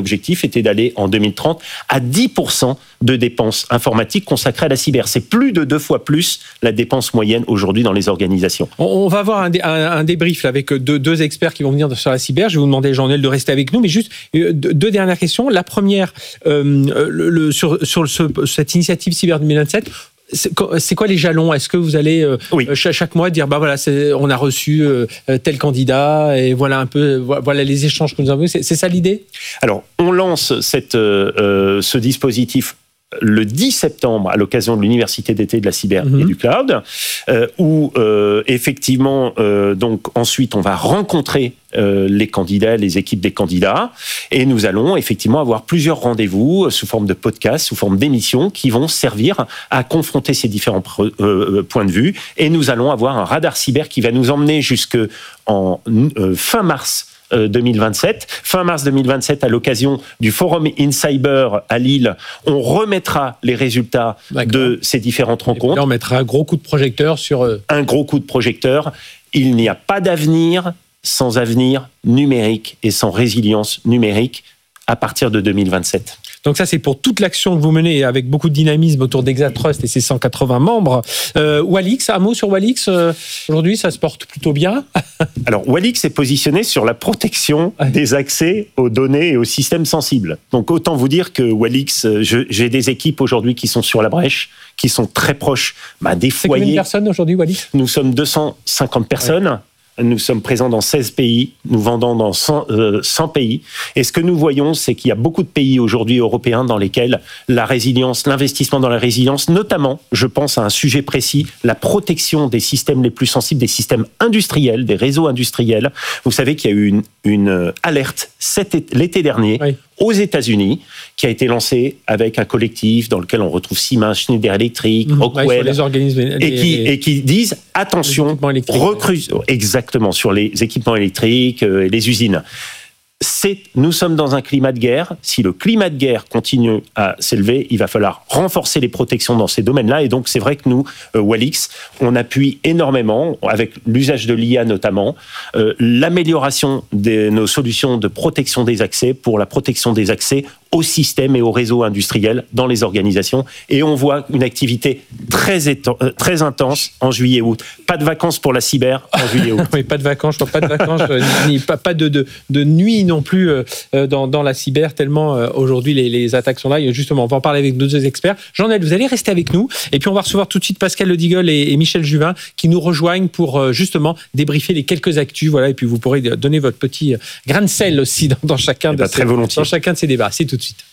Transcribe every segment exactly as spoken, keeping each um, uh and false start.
l'objectif était d'aller en deux mille trente à dix pour cent de dépenses informatiques consacrées à la cyber. C'est plus de deux fois plus la dépense moyenne aujourd'hui dans les organisations. On va avoir un, dé, un, un débrief là, avec deux, deux experts qui vont venir sur la cyber. Je vais vous demander, Jean-Noël, de rester avec nous, mais juste deux, deux dernières questions. La première, euh, le, le, sur, sur ce, cette initiative Cyber deux mille vingt-sept, C'est, c'est quoi les jalons ? Est-ce que vous allez euh, oui. chaque, chaque mois dire bah voilà, c'est, on a reçu euh, tel candidat et voilà un peu voilà les échanges que nous avons. C'est, c'est ça l'idée ? Alors on lance cette, euh, ce dispositif le dix septembre à l'occasion de l'Université d'été de la cyber mmh. et du cloud, euh, où euh, effectivement euh, donc ensuite on va rencontrer euh, les candidats, les équipes des candidats, et nous allons effectivement avoir plusieurs rendez-vous sous forme de podcasts, sous forme d'émissions qui vont servir à confronter ces différents pre- euh, points de vue, et nous allons avoir un radar cyber qui va nous emmener jusque en euh, fin mars deux mille vingt-sept. Fin mars deux mille vingt-sept, à l'occasion du Forum InCyber à Lille, on remettra les résultats D'accord. de ces différentes rencontres. Et là, on mettra un gros coup de projecteur sur... eux. Un gros coup de projecteur. Il n'y a pas d'avenir sans avenir numérique et sans résilience numérique à partir de deux mille vingt-sept. Donc ça, c'est pour toute l'action que vous menez avec beaucoup de dynamisme autour d'Exatrust et ses cent quatre-vingts membres. Euh, Wallix, un mot sur Wallix. Euh, aujourd'hui, ça se porte plutôt bien. Alors, Wallix est positionné sur la protection ouais. des accès aux données et aux systèmes sensibles. Donc, autant vous dire que Wallix, je, j'ai des équipes aujourd'hui qui sont sur la brèche, qui sont très proches bah, des c'est foyers. Combien de personnes aujourd'hui, Wallix ? Nous sommes deux cent cinquante personnes. Ouais. Nous sommes présents dans seize pays, nous vendons dans cent, euh, cent pays. Et ce que nous voyons, c'est qu'il y a beaucoup de pays aujourd'hui européens dans lesquels la résilience, l'investissement dans la résilience, notamment, je pense à un sujet précis, la protection des systèmes les plus sensibles, des systèmes industriels, des réseaux industriels. Vous savez qu'il y a eu une, une alerte cet été, l'été dernier oui. aux États-Unis, qui a été lancée avec un collectif dans lequel on retrouve Siemens, Schneider Electric, mmh, Rockwell, ouais, les organismes, les, et, qui, et qui disent attention, recrue, exactement sur les équipements électriques et les usines. C'est, nous sommes dans un climat de guerre. Si le climat de guerre continue à s'élever, il va falloir renforcer les protections dans ces domaines-là. Et donc, c'est vrai que nous, euh, Wallix, on appuie énormément, avec l'usage de l'I A notamment, euh, l'amélioration de nos solutions de protection des accès pour la protection des accès aux systèmes et aux réseaux industriels dans les organisations. Et on voit une activité très, éten- très intense en juillet-août. Pas de vacances pour la cyber en juillet-août. Oui, pas de vacances, je crois pas de vacances, ni pas, pas de, de, de nuit non plus euh, dans, dans la cyber, tellement euh, aujourd'hui les, les attaques sont là. Et justement, on va en parler avec nos deux experts. Jean-Noël, vous allez rester avec nous. Et puis on va recevoir tout de suite Pascal Ledigolle et, et Michel Juvin qui nous rejoignent pour euh, justement débriefer les quelques actus. Voilà, et puis vous pourrez donner votre petit grain de sel aussi dans, dans, chacun, de bah, ces, dans chacun de ces débats. C'est tout de suite.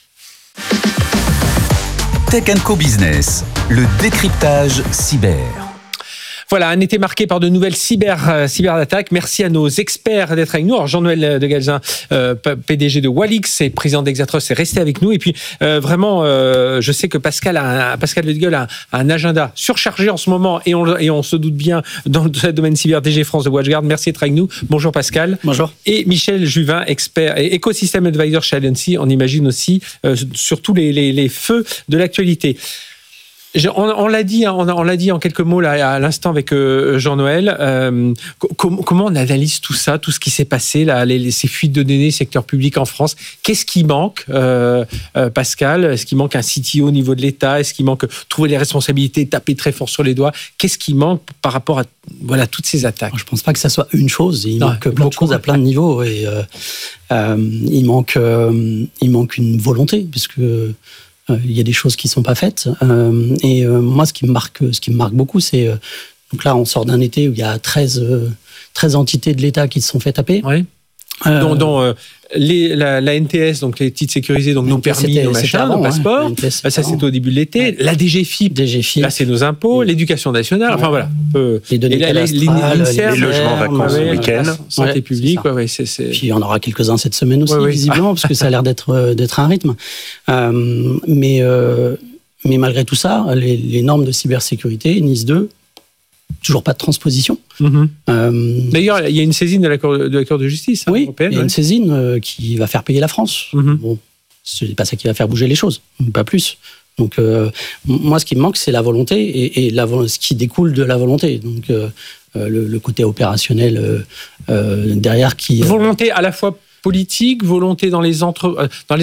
Tech and Co Business, le décryptage cyber. Voilà, un été marqué par de nouvelles cyber, euh, cyberattaques. Merci à nos experts d'être avec nous. Alors, Jean-Noël de Galzin, euh, P D G de Wallix et président d'Exatrust, est resté avec nous. Et puis, euh, vraiment, euh, je sais que Pascal a un, Pascal Ledigolle a un, a un agenda surchargé en ce moment et on, et on se doute bien dans le domaine cyber D G France de WatchGuard. Merci d'être avec nous. Bonjour Pascal. Bonjour. Et Michel Juvin, expert et écosystème advisor chez Alliancy. On imagine aussi euh, sur tous les, les, les feux de l'actualité. On, on l'a dit, on, on l'a dit en quelques mots là à l'instant avec euh, Jean-Noël. Euh, com- comment on analyse tout ça, tout ce qui s'est passé là, les, les, ces fuites de données secteur public en France ? Qu'est-ce qui manque, euh, euh, Pascal ? Est-ce qu'il manque un C T O au niveau de l'État ? Est-ce qu'il manque trouver les responsabilités, taper très fort sur les doigts ? Qu'est-ce qui manque par rapport à voilà toutes ces attaques ? Je pense pas que ça soit une chose. Il non, manque plein beaucoup. de choses à plein de niveaux et euh, euh, il manque, euh, il manque une volonté puisque. Euh, il y a des choses qui sont pas faites euh, et euh, moi ce qui me marque ce qui me marque beaucoup c'est euh, donc là on sort d'un été où il y a treize, euh, treize entités de l'État qui se sont fait taper. Oui. Euh, dont, dont euh, les, la, la N T S, donc les titres sécurisés, donc nos permis, nos machins, avant, nos passeports. Ouais, ça, c'était au début de l'été. Ouais. La D G F I P, D G F I P, là, c'est nos impôts, ouais. L'éducation nationale, enfin voilà. Euh, les données la, la, l'INSERM, les logements vacances ouais, le week-end. Santé ouais, publique, ouais, ouais, c'est, c'est... Puis il y en aura quelques-uns cette semaine aussi, ouais, ouais. visiblement, parce que ça a l'air d'être, d'être un rythme. Euh, mais, euh, mais malgré tout ça, les, les normes de cybersécurité, NIS deux, toujours pas de transposition. Mmh. Euh, D'ailleurs, il y a une saisine de la Cour de, de, la Cour de justice hein, oui, européenne. Il y a ouais. une saisine euh, qui va faire payer la France. Mmh. Bon, c'est pas ça qui va faire bouger les choses, pas plus. Donc, euh, moi, ce qui me manque, c'est la volonté et, et la, ce qui découle de la volonté. Donc, euh, le, le côté opérationnel euh, euh, derrière qui... Volonté à la fois politique, volonté dans les entre, dans les